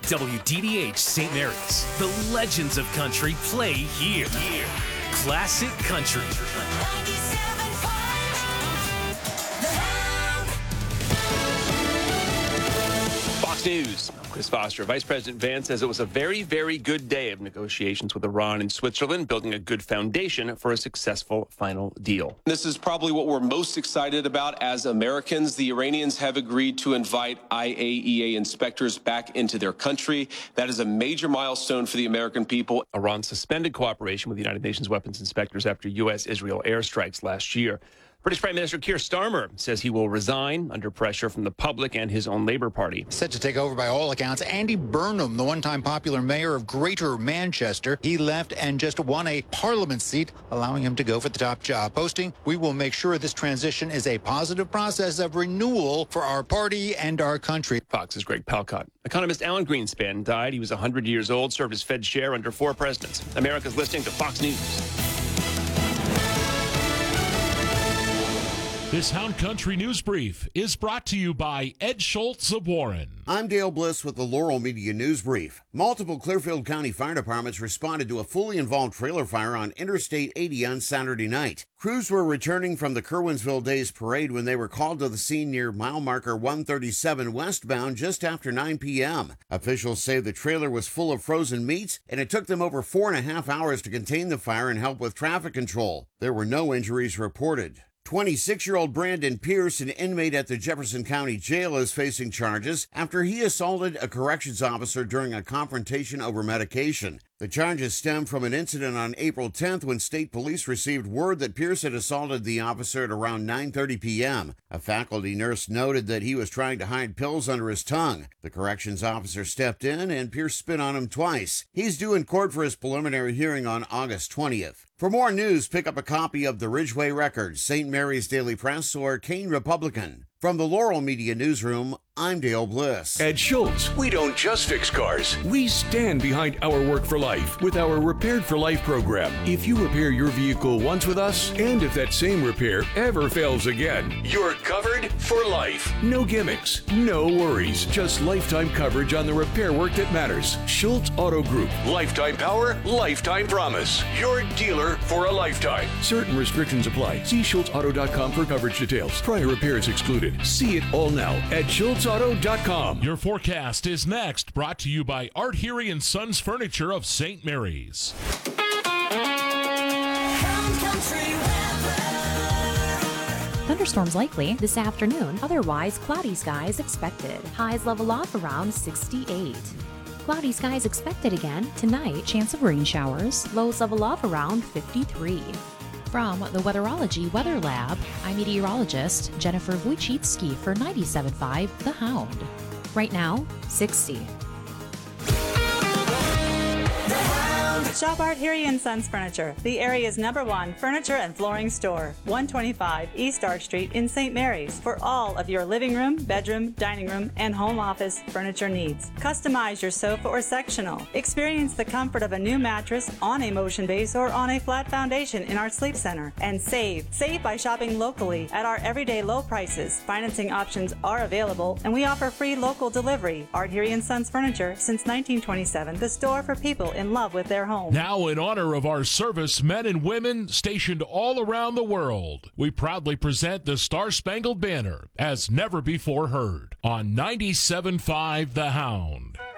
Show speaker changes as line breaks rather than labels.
WDDH St. Mary's. The legends of country play here. Classic Country.
97.5 The Hound.
Fox News. I'm Chris Foster. Vice President Vance says it was a very, very good day of negotiations with Iran and Switzerland, building a good foundation for a successful final deal.
This is probably what we're most excited about as Americans. The Iranians have agreed to invite IAEA inspectors back into their country. That is a major milestone for the American people.
Iran suspended cooperation with the United Nations weapons inspectors after U.S.-Israel airstrikes last year. British Prime Minister Keir Starmer says he will resign under pressure from the public and his own Labour Party.
Set to take over by all accounts, Andy Burnham, the one-time popular mayor of Greater Manchester. He left and just won a parliament seat, allowing him to go for the top job. Posting, "We will make sure this transition is a positive process of renewal for our party and our country."
Fox's Greg Palcott. Economist Alan Greenspan died. He was 100 years old, served as Fed chair under 4 presidents. America's listening to Fox News.
This Hound Country News Brief is brought to you by Ed Schultz of Warren.
I'm Dale Bliss with the Laurel Media News Brief. Multiple Clearfield County fire departments responded to a fully involved trailer fire on Interstate 80 on Saturday night. Crews were returning from the Kerwinsville Days Parade when they were called to the scene near mile marker 137 westbound just after 9 p.m. Officials say the trailer was full of frozen meats, and it took them over 4.5 hours to contain the fire and help with traffic control. There were no injuries reported. 26-year-old Brandon Pierce, an inmate at the Jefferson County Jail, is facing charges after he assaulted a corrections officer during a confrontation over medication. The charges stem from an incident on April 10th when state police received word that Pierce had assaulted the officer at around 9:30 p.m. A faculty nurse noted that he was trying to hide pills under his tongue. The corrections officer stepped in and Pierce spit on him twice. He's due in court for his preliminary hearing on August 20th. For more news, pick up a copy of the Ridgeway Record, St. Mary's Daily Press, or Kane Republican. From the Laurel Media Newsroom, I'm Dale Bliss.
At Schultz, we don't just fix cars. We stand behind our work for life with our Repaired for Life program. If you repair your vehicle once with us, and if that same repair ever fails again, you're covered for life. No gimmicks, no worries, just lifetime coverage on the repair work that matters. Schultz Auto Group. Lifetime power, lifetime promise. Your dealer for a lifetime. Certain restrictions apply. See SchultzAuto.com for coverage details. Prior repairs excluded. See it all now at SchultzAuto.com.
Your forecast is next, brought to you by Art Heary and Sons Furniture of St. Mary's.
Hound Country weather.
Thunderstorms likely this afternoon, otherwise cloudy skies expected. Highs level off around 68. Cloudy skies expected again tonight, chance of rain showers. Lows level off around 53. From the Weatherology Weather Lab, I'm meteorologist Jennifer Wojcicki for 97.5 The Hound. Right now, 60.
Shop Art Heary and Sons Furniture, the area's #1 furniture and flooring store. 125 East Arch Street in St. Mary's for all of your living room, bedroom, dining room, and home office furniture needs. Customize your sofa or sectional. Experience the comfort of a new mattress on a motion base or on a flat foundation in our sleep center. And save. Save by shopping locally at our everyday low prices. Financing options are available, and we offer free local delivery. Art Heary and Sons Furniture since 1927, the store for people in love with their home.
Now, in honor of our servicemen and women stationed all around the world, we proudly present the Star-Spangled Banner as never before heard on 97.5 The Hound.